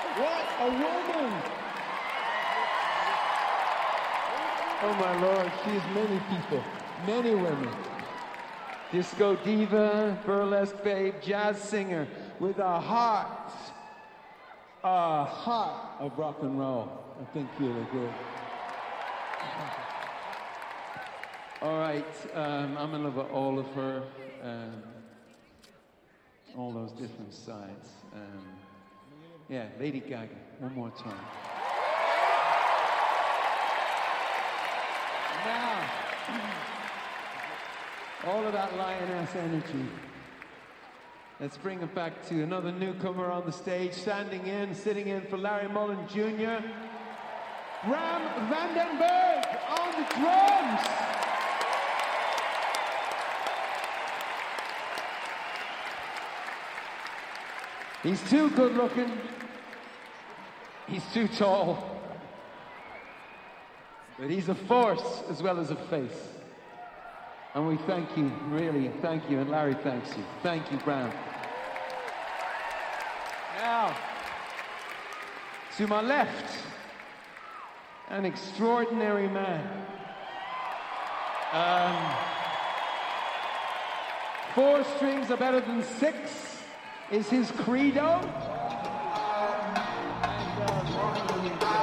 What a woman! Oh my Lord, she is many people, many women. Disco diva, burlesque babe, jazz singer with a heart of rock and roll. I think really good. All right, I'm in love with all of her, all those different sides. Yeah, Lady Gaga, one more time. Now, all of that lioness energy. Let's bring it back to another newcomer on the stage, sitting in for Larry Mullen Jr. Bram Vandenberg on the drums. He's too good looking. He's too tall. But he's a force as well as a face. And we thank you, really, thank you. And Larry thanks you. Thank you, Bram. Now, to my left, an extraordinary man. 4 strings are better than 6 is his credo. And,